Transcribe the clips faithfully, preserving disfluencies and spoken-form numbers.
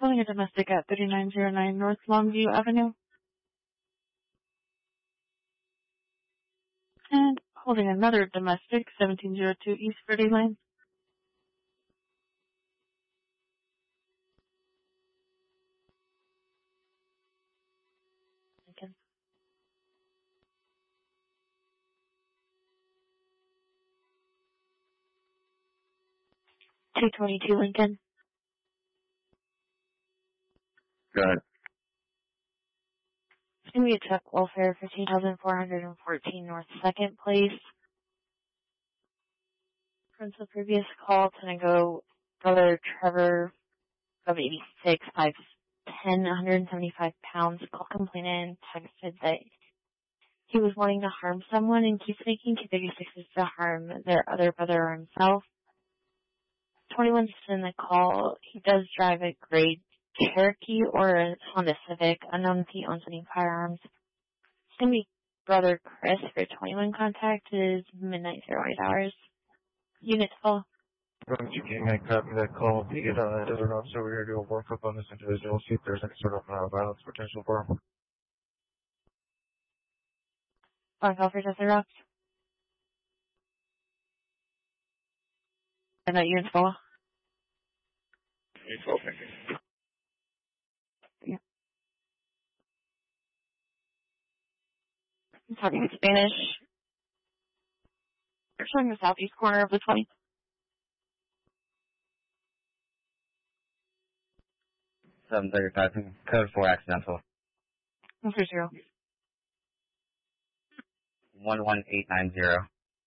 Holding a domestic at thirty-nine oh nine North Longview Avenue. And holding another domestic, seventeen oh two East Verde Lane. Lincoln. two twenty-two Lincoln. Good. It's going to be a truck welfare, fifteen thousand four hundred fourteen North second Place. From the previous call, to go brother Trevor of eighty-six, five ten, one hundred seventy-five pounds, call complaining, texted that he was wanting to harm someone and keeps making two thirty-sixes to harm their other brother or himself. twenty-one in the call. He does drive a gray Cherokee or a Honda Civic. Unknown if he owns any firearms. It's going to be brother Chris for twenty-one contact. It is midnight zero eight hours. Unit full. You can't copy that call. If you get on that other officer, we're here to do a workup on this individual, see if there's any sort of uh, violence potential for him. On call for Jesse Rocks. And that unit full. Unit full, thank you. Yeah. I'm talking in Spanish. You're showing the southeast corner of the twenty. seven thirty-five, code four accidental. one four zero. one one eight nine zero.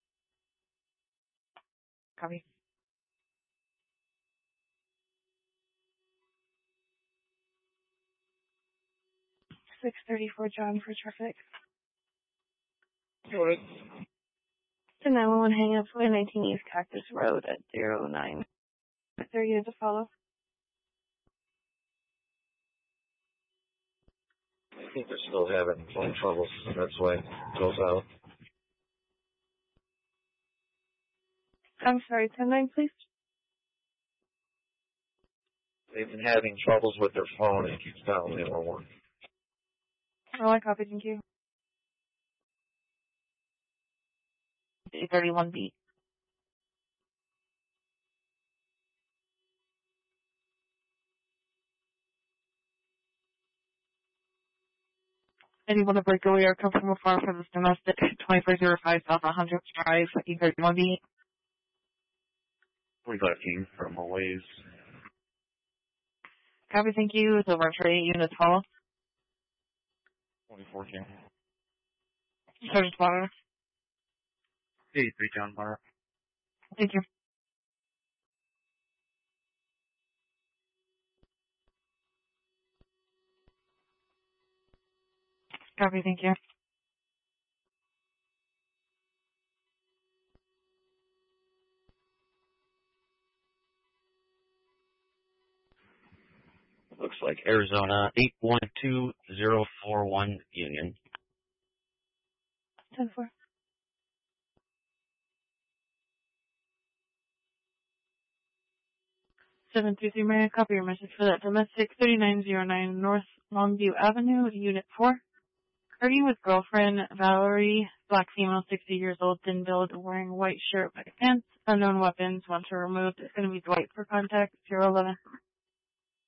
Copy. six thirty-four John for traffic. Noted. The nine one one hang up for nineteen East Cactus Road at zero nine. thirty to follow. I think they're still having phone troubles. That's why it goes out. I'm sorry, ten nine, please. They've been having troubles with their phone and it keeps dialing eight one one. Oh, I copied, thank you. eight thirty-one B. Anyone to break away or come from afar for this domestic, twenty-four oh five South one hundredth Drive, E thirty-one B. forty-five team from a ways. Copy, thank you. It's over for eight units full. twenty-four team. Sergeant Spotter. eighty-three John Bar. Thank you. Copy, thank you. Looks like Arizona, eight one two zero four one Union. ten four. seven two three, may I copy your message for that domestic, thirty-nine oh nine North Longview Avenue, Unit four. Party with girlfriend, Valerie, black female, sixty years old, thin build, wearing white shirt, black pants, unknown weapons, want to remove. It's going to be Dwight for contact, zero eleven.